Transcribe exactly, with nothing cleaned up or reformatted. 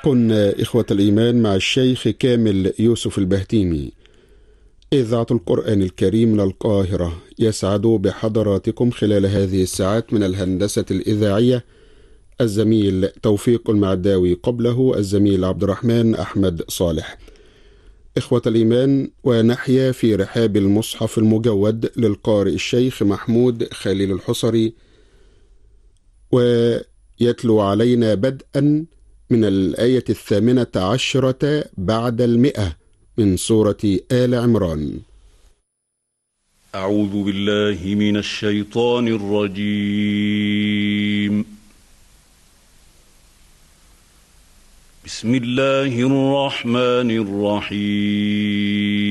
كن إخوة الإيمان مع الشيخ كامل يوسف البهتيمي. إذاعة القرآن الكريم من القاهرة يسعد بحضراتكم خلال هذه الساعات من الهندسة الإذاعية الزميل توفيق المعداوي، قبله الزميل عبد الرحمن أحمد صالح. إخوة الإيمان، ونحيا في رحاب المصحف المجود للقارئ الشيخ محمود خليل الحصري، ويتلو علينا بدءا من الآية الثامنة عشرة بعد المئة من سورة آل عمران. أعوذ بالله من الشيطان الرجيم. بسم الله الرحمن الرحيم.